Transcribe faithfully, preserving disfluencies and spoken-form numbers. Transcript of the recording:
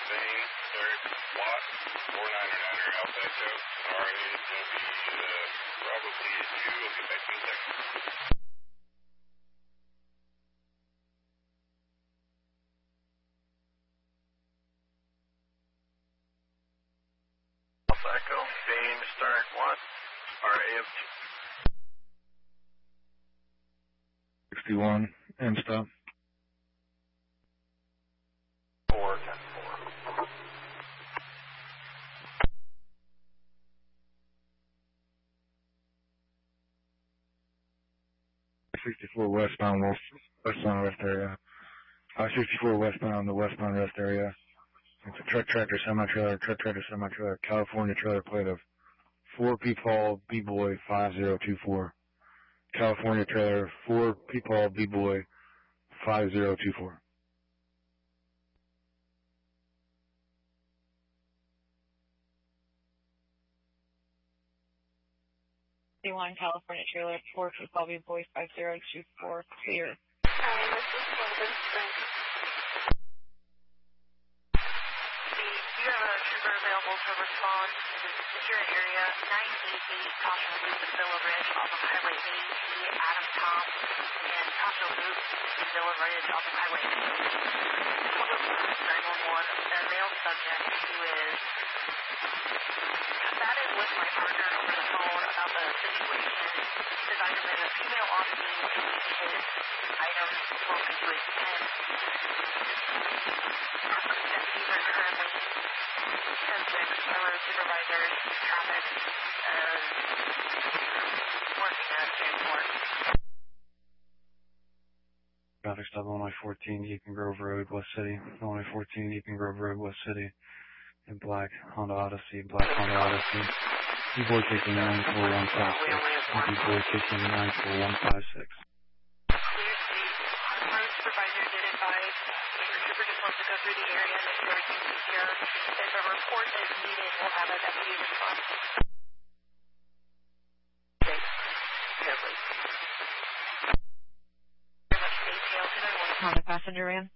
Zane, start, Watt, four niner niner, Alpha Echo. R A is going to be uh, Bravo C two. I'll get back to you in a second. Alpha Echo, Zane, start, Watt, R A of sixty-one, and stop. four ten four. sixty-four westbound, west, westbound rest area. I sixty-four westbound, the westbound rest area. It's a truck tractor semi-trailer, truck tractor semi-trailer, California trailer plate of four P-Paul B-Boy five zero two four. California trailer, four P-Paul B-Boy five zero two four. one California trailer, four P-Paul B-Boy five zero two four, clear. Hi, this is London Spring. Do you have a trooper available to respond to the secure area nine eighty-eight Caution Loop and Villa Ridge off of Highway eighty, Adam Tom, and Caution Loop and Villa Ridge off of Highway eighty. nine one one, a male subject who is chatted with my partner over the phone about the situation. There's either been a female on scene and his items broken to his pen. And these are currently ten six, our road supervisors, traffic, and working at transport. Traffic stop Illinois fourteen, Eaton Grove Road, West City. Illinois fourteen, Eaton Grove Road, West City. In black Honda Odyssey, black Honda Odyssey. B-Boy taking nine four one five six. B-Boy taking nine four one five six. Clear the road supervisor did advise if your trooper just wants to go through the area and make sure everything's secure. If a report is needed, we'll have a deputy respond. Okay. Here, please. Very much detail to their one. Honda passenger van.